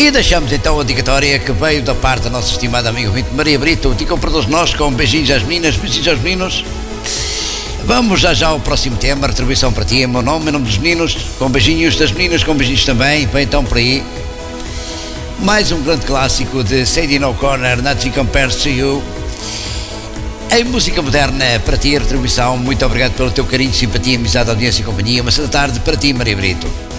E deixamos então a dedicatória que veio da parte da nossa estimada amiga ouvinte Maria Brito, ficam para todos nós com beijinhos às meninas, beijinhos aos meninos. Vamos já ao próximo tema, retribuição para ti, em meu nome dos meninos, com beijinhos das meninas, com beijinhos também, vem então por aí. Mais um grande clássico de Sadie O'Connor, Nothing Compares to You. Em música moderna, para ti a retribuição, muito obrigado pelo teu carinho, simpatia, amizade, audiência e companhia. Uma santa tarde para ti, Maria Brito.